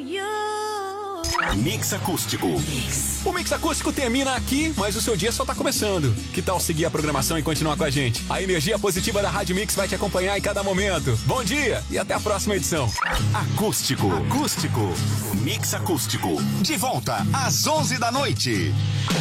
Mix Acústico. O Mix Acústico termina aqui, mas o seu dia só tá começando. Que tal seguir a programação e continuar com a gente? A energia positiva da Rádio Mix vai te acompanhar em cada momento. Bom dia e até a próxima edição. Acústico. Mix Acústico. De volta às 11 da noite.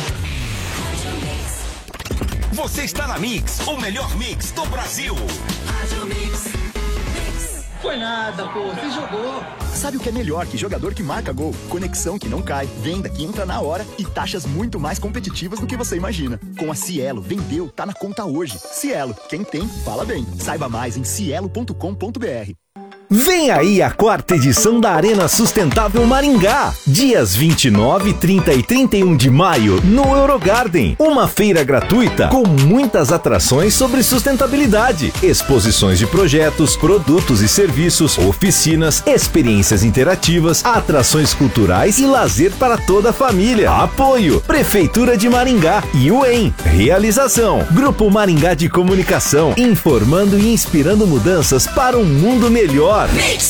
Você está na Mix, o melhor mix do Brasil. Rádio Mix. Foi nada, pô, você jogou. Sabe o que é melhor que jogador que marca gol? Conexão que não cai, venda que entra na hora e taxas muito mais competitivas do que você imagina. Com a Cielo, vendeu, tá na conta hoje. Cielo, quem tem, fala bem. Saiba mais em cielo.com.br. Vem aí a 4ª edição da Arena Sustentável Maringá, dias 29, 30 e 31 de maio, no Eurogarden. Uma feira gratuita com muitas atrações sobre sustentabilidade, exposições de projetos, produtos e serviços, oficinas, experiências interativas, atrações culturais e lazer para toda a família. Apoio: Prefeitura de Maringá e UEM. Realização: Grupo Maringá de Comunicação, informando e inspirando mudanças para um mundo melhor.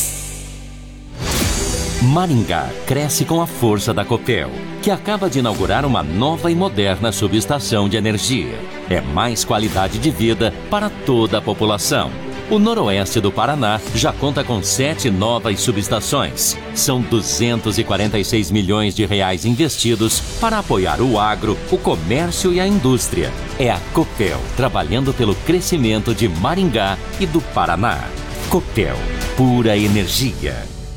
Maringá cresce com a força da Copel, que acaba de inaugurar uma nova e moderna subestação de energia. É mais qualidade de vida para toda a população. O noroeste do Paraná já conta com 7 novas subestações. São 246 milhões de reais investidos para apoiar o agro, o comércio e a indústria. É a Copel, trabalhando pelo crescimento de Maringá e do Paraná. Copel, pura energia.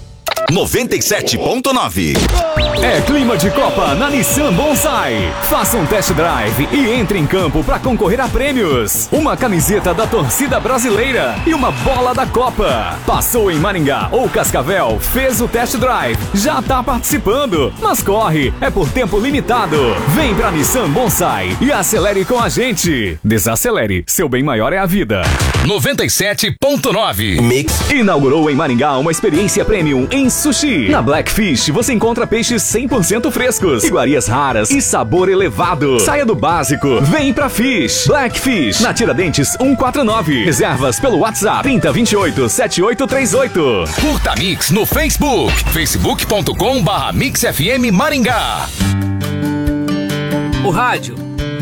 97.9. É clima de Copa na Nissan Bonsai. Faça um test drive e entre em campo para concorrer a prêmios. Uma camiseta da torcida brasileira e uma bola da Copa. Passou em Maringá ou Cascavel, fez o test drive, já tá participando. Mas corre, é por tempo limitado. Vem pra Nissan Bonsai e acelere com a gente. Desacelere, seu bem maior é a vida. 97.9. Mix. Inaugurou em Maringá uma experiência premium em sushi. Na Blackfish você encontra peixes 100% frescos, iguarias raras e sabor elevado. Saia do básico, vem pra Fish. Blackfish, na Tiradentes 149. Reservas pelo WhatsApp 3028-7838. Curta Mix no Facebook, facebook.com/MixFM Maringá. O rádio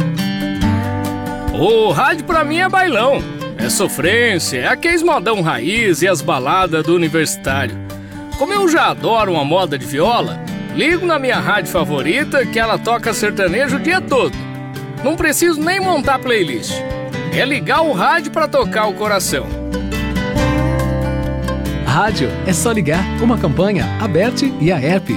pra mim é bailão. É sofrência, é aqueles modão raiz e as baladas do universitário. Como eu já adoro uma moda de viola, ligo na minha rádio favorita que ela toca sertanejo o dia todo. Não preciso nem montar playlist. É ligar o rádio pra tocar o coração. Rádio é só ligar. Uma campanha, Aberte e a App.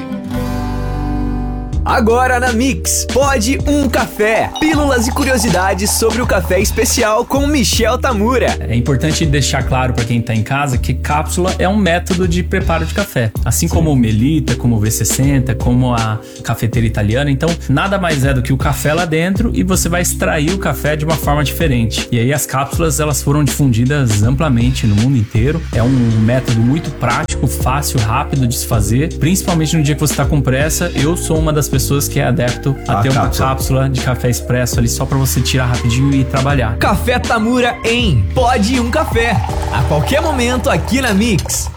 Agora na Mix, Pode um Café. Pílulas e curiosidades sobre o café especial com Michel Tamura. É importante deixar claro para quem tá em casa que cápsula é um método de preparo de café. Assim como o Melita, como o V60, como a cafeteira italiana. Então, nada mais é do que o café lá dentro e você vai extrair o café de uma forma diferente. E aí as cápsulas, elas foram difundidas amplamente no mundo inteiro. É um método muito prático, fácil, rápido de se fazer. Principalmente no dia que você tá com pressa. Eu sou uma das pessoas que é adepto a ter uma cápsula de café expresso ali só pra você tirar rapidinho e trabalhar. Café Tamura em Pode um Café. A qualquer momento aqui na Mix.